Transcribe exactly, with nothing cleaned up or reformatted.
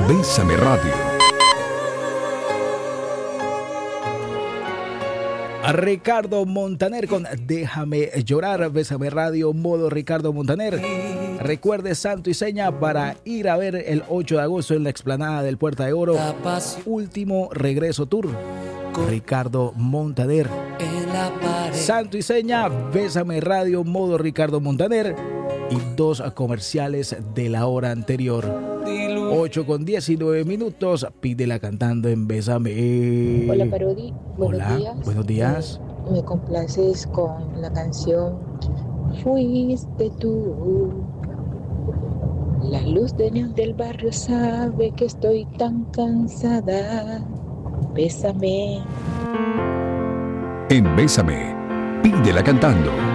Bésame Radio. A Ricardo Montaner con Déjame Llorar, Bésame Radio, modo Ricardo Montaner. Recuerde santo y seña para ir a ver el ocho de agosto en la explanada del Puerta de Oro. Último regreso tour. Ricardo Montaner. Santo y seña, Bésame Radio, modo Ricardo Montaner. Y dos comerciales de la hora anterior. ocho con diecinueve minutos. Pídela cantando en Bésame. Hola, Parodi. Buenos Hola, días. buenos días. Me, me complaces con la canción Fuiste tú. La luz de neón del barrio sabe que estoy tan cansada. Bésame. En Bésame, pídela cantando.